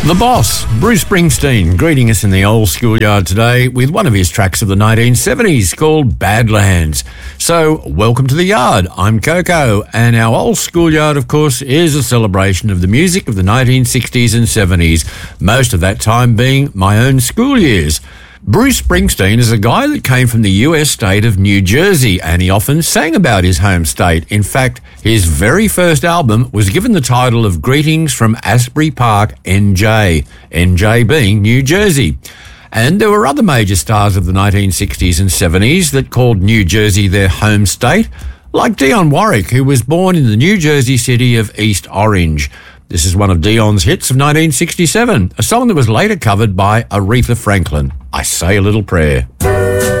The Boss, Bruce Springsteen, greeting us in the old schoolyard today with one of his tracks of the 1970s called Badlands. So, welcome to the yard. I'm Coco, and our old schoolyard, of course, is a celebration of the music of the 1960s and 70s, most of that time being my own school years. Bruce Springsteen is a guy that came from the US state of New Jersey, and he often sang about his home state. In fact, his very first album was given the title of Greetings from Asbury Park, NJ, NJ being New Jersey. And there were other major stars of the 1960s and 70s that called New Jersey their home state, like Dionne Warwick, who was born in the New Jersey city of East Orange. This is one of Dionne's hits of 1967, a song that was later covered by Aretha Franklin. I Say a Little Prayer.